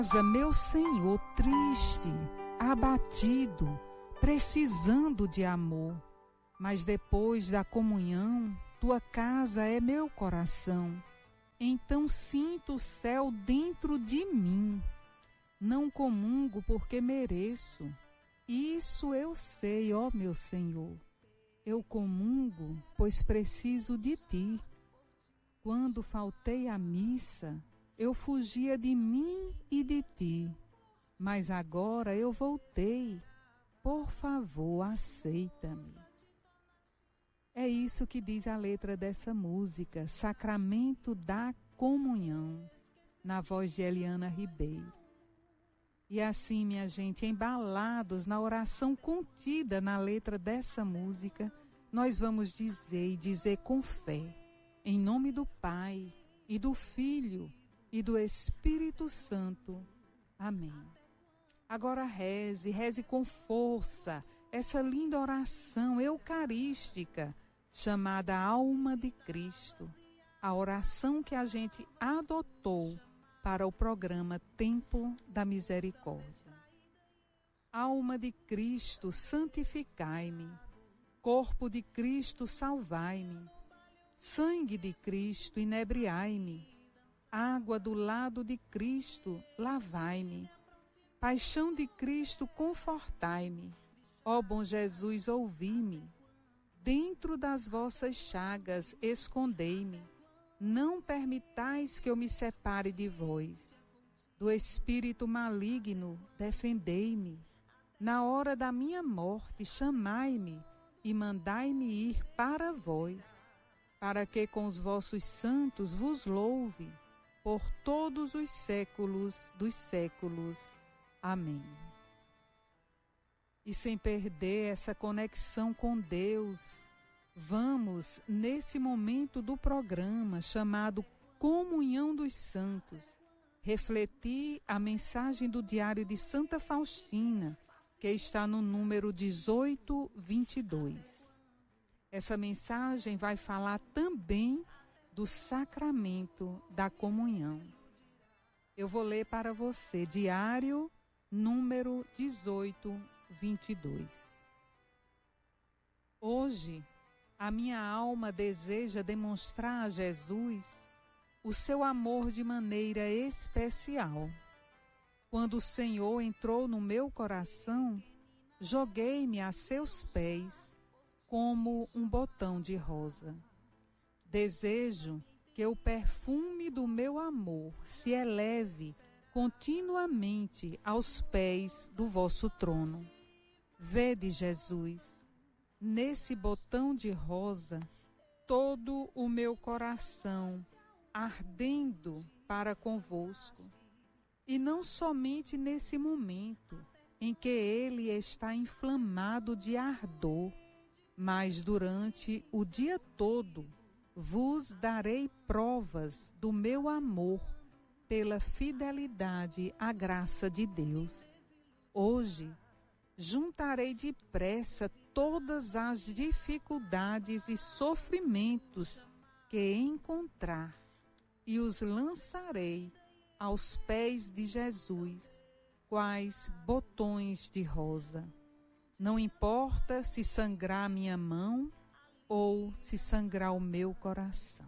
Meu Senhor, triste, abatido, precisando de amor. Mas depois da comunhão, tua casa é meu coração. Então sinto o céu dentro de mim. Não comungo porque mereço. Isso eu sei, ó meu Senhor. Eu comungo, pois preciso de ti. Quando faltei à missa, eu fugia de mim e de ti, mas agora eu voltei. Por favor, aceita-me. É isso que diz a letra dessa música, Sacramento da Comunhão, na voz de Eliana Ribeiro. E assim, minha gente, embalados na oração contida na letra dessa música, nós vamos dizer com fé, em nome do Pai e do Filho e do Espírito Santo. Amém. Agora reze com força essa linda oração eucarística chamada Alma de Cristo, a oração que a gente adotou para o programa Tempo da Misericórdia. Alma de Cristo, santificai-me. Corpo de Cristo, salvai-me. Sangue de Cristo, inebriai-me. Água do lado de Cristo, lavai-me. Paixão de Cristo, confortai-me. Ó bom Jesus, ouvi-me. Dentro das vossas chagas, escondei-me. Não permitais que eu me separe de vós. Do espírito maligno, defendei-me. Na hora da minha morte, chamai-me e mandai-me ir para vós, para que com os vossos santos vos louve por todos os séculos dos séculos. Amém. E sem perder essa conexão com Deus, vamos, nesse momento do programa chamado Comunhão dos Santos, refletir a mensagem do Diário de Santa Faustina, que está no número 1822. Essa mensagem vai falar também do sacramento da comunhão. Eu vou ler para você, Diário número 1822. Hoje, a minha alma deseja demonstrar a Jesus o seu amor de maneira especial. Quando o Senhor entrou no meu coração, joguei-me a seus pés como um botão de rosa. Desejo que o perfume do meu amor se eleve continuamente aos pés do vosso trono. Vede, Jesus, nesse botão de rosa, todo o meu coração ardendo para convosco. E não somente nesse momento em que ele está inflamado de ardor, mas durante o dia todo vos darei provas do meu amor pela fidelidade à graça de Deus. Hoje, juntarei depressa todas as dificuldades e sofrimentos que encontrar e os lançarei aos pés de Jesus, quais botões de rosa. Não importa se sangrar minha mão ou se sangrar o meu coração.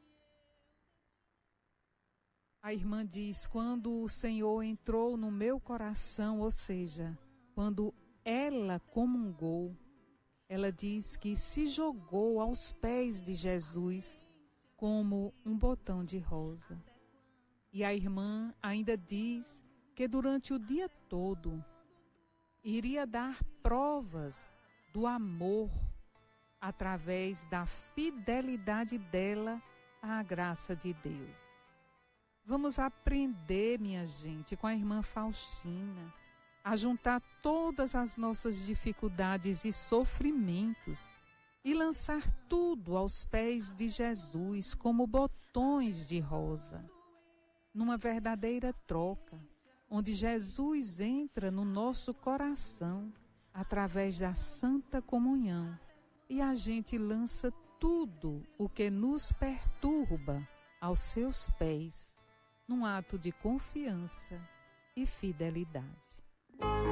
A irmã diz, quando o Senhor entrou no meu coração, ou seja, quando ela comungou, ela diz que se jogou aos pés de Jesus como um botão de rosa. E a irmã ainda diz que durante o dia todo iria dar provas do amor através da fidelidade dela à graça de Deus. Vamos aprender, minha gente, com a irmã Faustina, a juntar todas as nossas dificuldades e sofrimentos e lançar tudo aos pés de Jesus como botões de rosa, numa verdadeira troca, onde Jesus entra no nosso coração através da Santa Comunhão e a gente lança tudo o que nos perturba aos seus pés, num ato de confiança e fidelidade.